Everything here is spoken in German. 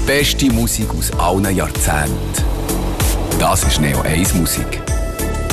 beste Musik aus allen Jahrzehnten. Das ist Neo 1 Musik.